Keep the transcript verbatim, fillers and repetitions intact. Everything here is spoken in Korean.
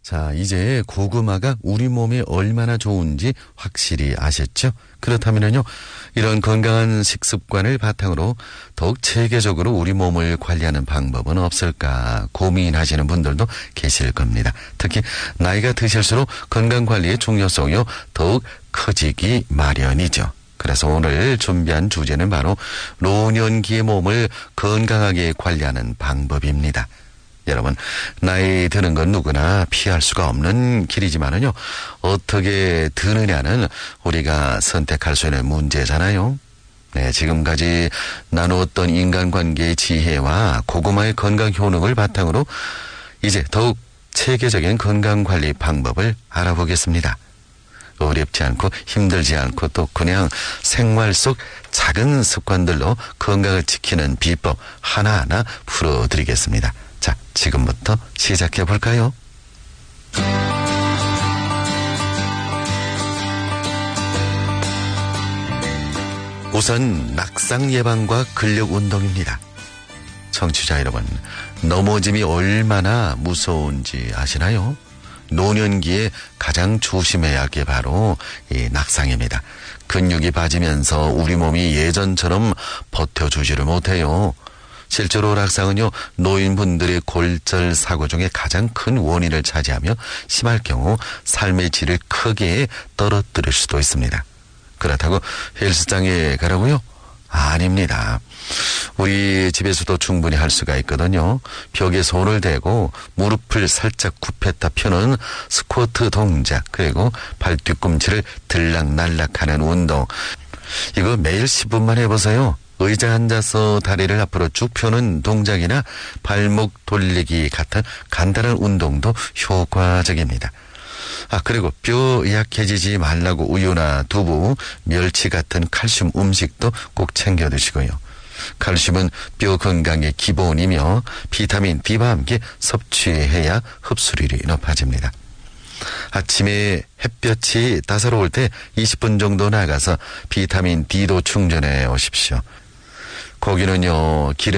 자, 이제 고구마가 우리 몸에 얼마나 좋은지 확실히 아셨죠? 그렇다면요, 이런 건강한 식습관을 바탕으로 더욱 체계적으로 우리 몸을 관리하는 방법은 없을까 고민하시는 분들도 계실 겁니다. 특히 나이가 드실수록 건강관리의 중요성이 더욱 커지기 마련이죠. 그래서 오늘 준비한 주제는 바로 노년기의 몸을 건강하게 관리하는 방법입니다. 여러분, 나이 드는 건 누구나 피할 수가 없는 길이지만은요, 어떻게 드느냐는 우리가 선택할 수 있는 문제잖아요. 네, 지금까지 나누었던 인간관계의 지혜와 고구마의 건강 효능을 바탕으로 이제 더욱 체계적인 건강관리 방법을 알아보겠습니다. 어렵지 않고 힘들지 않고 또 그냥 생활 속 작은 습관들로 건강을 지키는 비법 하나하나 풀어드리겠습니다. 자, 지금부터 시작해 볼까요? 우선 낙상 예방과 근력 운동입니다. 청취자 여러분, 넘어짐이 얼마나 무서운지 아시나요? 노년기에 가장 조심해야 할 게 바로 이 낙상입니다. 근육이 빠지면서 우리 몸이 예전처럼 버텨주지를 못해요. 실제로 낙상은요, 노인분들의 골절 사고 중에 가장 큰 원인을 차지하며 심할 경우 삶의 질을 크게 떨어뜨릴 수도 있습니다. 그렇다고 헬스장에 가라고요? 아닙니다. 우리 집에서도 충분히 할 수가 있거든요. 벽에 손을 대고 무릎을 살짝 굽혔다 펴는 스쿼트 동작, 그리고 발 뒤꿈치를 들락날락하는 운동. 이거 매일 십 분만 해보세요. 의자 앉아서 다리를 앞으로 쭉 펴는 동작이나 발목 돌리기 같은 간단한 운동도 효과적입니다. 아, 그리고 뼈 약해지지 말라고 우유나 두부, 멸치 같은 칼슘 음식도 꼭 챙겨 드시고요. 칼슘은 뼈 건강의 기본이며 비타민 D와 함께 섭취해야 흡수율이 높아집니다. 아침에 햇볕이 따사로울 때 이십 분 정도 나가서 비타민 D도 충전해 오십시오. 고기는요, 기름